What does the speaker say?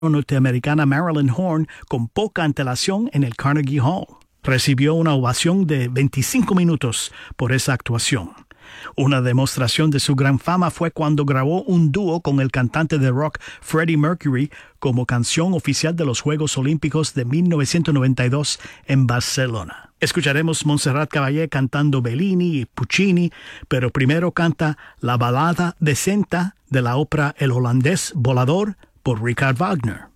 norteamericana Marilyn Horne con poca antelación en el Carnegie Hall. Recibió una ovación de 25 minutos por esa actuación. Una demostración de su gran fama fue cuando grabó un dúo con el cantante de rock Freddie Mercury como canción oficial de los Juegos Olímpicos de 1992 en Barcelona. Escucharemos Montserrat Caballé cantando Bellini y Puccini, pero primero canta la balada de Senta de la ópera El holandés volador por Richard Wagner.